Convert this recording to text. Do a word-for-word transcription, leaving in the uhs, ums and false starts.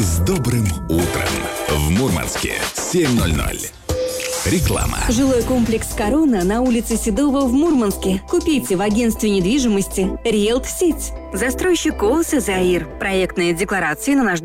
с добрым утром. В Мурманске семь ноль ноль. Реклама. Жилой комплекс «Корона» на улице Седова в Мурманске. Купите в агентстве недвижимости «Риэлт Сеть». Застройщик ООО «Заир». Проектные декларации на наш